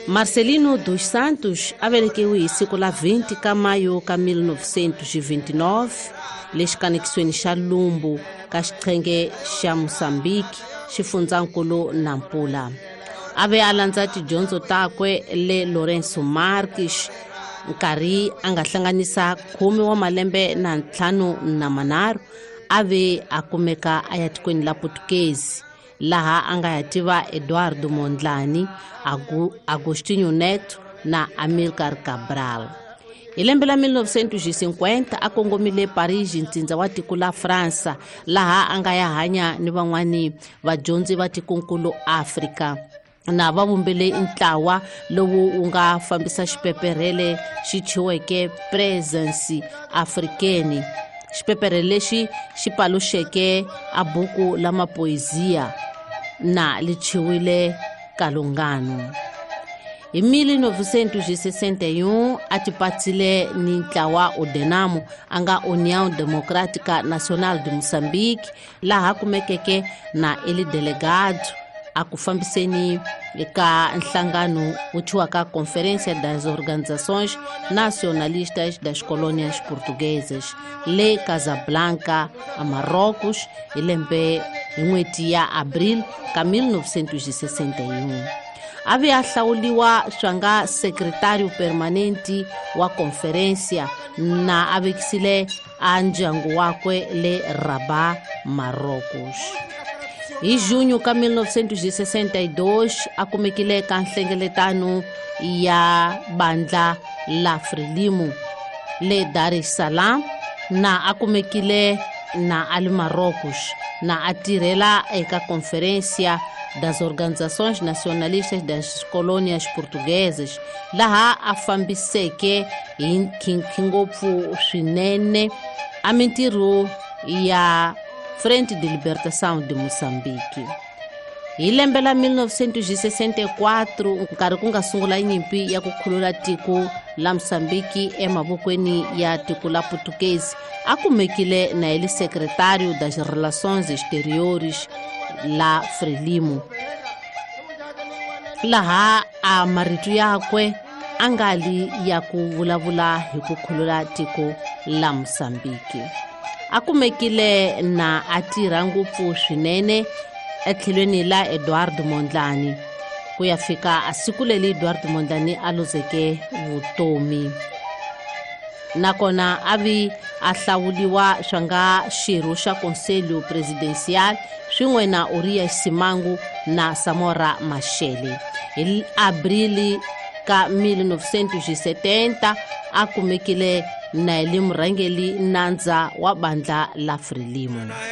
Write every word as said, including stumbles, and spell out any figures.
Marcelino dos Santos avelekiwe siku la vinte ka maio ka mil novecentos e vinte e nove, les conexões xa Lumbo, ka xiqhenge xa Moçambique, xifundzakulu Nampula. Ave alandza tidyondzo takwe le Lourenço Marques, nkarhi anga hlanganisa khume wa malembe na ntlhanu na manharhu, ave akumeka aya tikweni la Portuguese, laha anga yativa Eduardo Mondlane, Agu, Agostinho Neto na Amílcar Cabral. Hi lembe la mil novecentos e cinquenta akongomile Paris ntindza wa tiko la França, laha anga ya hanya ni van'wani vadyondzi va tikonkulu Afrika, na va vumbele ntlawa lowu wu nga fambisa xipeperele xi chiweke Presence Africaine. Xipeperele lexi xi paluxeke a buku la mapoezia na lichiwile Kalungano. Hi mil novecentos e sessenta e um atipatsile ni ntlawa Udenamo anga União Democrática Nacional de Moçambique, laha kumekeke na ele delegado akufambiseni ka nhlangano utiwaka Conferência das Organizações Nacionalistas das Colônias Portuguesas, le Casablanca, a Marrocos, ilembe n'weti ya Abril ka mil novecentos e sessenta e um. Ave ahlawuliwa swanga secretário permanente wa conferência na avekisile a ndyangu wakwe le Rabat, Marrocos. Em junho ka mil novecentos e sessenta e dois akumekile ka nhlengeletano ya bandla la Frelimo le Dar es Salaam, na akumekile na ali Marrocos, na atirela eka Conferência das Organizações Nacionalistas das Colônias Portuguesas, laha afambiseke nkingopfu swinene a mintirho ya Frente de Libertação de Moçambique. Hi lembe la mil novecentos e sessenta e quatro, nkarhi ku nga sungula nyimpi ya ku khulula tiko la Moçambique emavokweni ya tiko la Portuguese, akumekile na ele secretário das Relações Exteriores la Frelimo, laha a maritu yakwe angali ya ku vulavula hi ku khulula tiko la Moçambique. Akumekile na atira ngopfu swinene etlhelweni la Eduardo Mondlane, ku ya fika a siku leri Eduardo Mondlane a lozeke vutomi. Nakona avi ahlawuliwa swanga xirho xa Conselho Presidencial swin'we na Urias Simangu na Samora Machel. Hi Abril ka mil novecentos e setenta akumekile na ele murhangeli nandza wa bandla la Frelimo.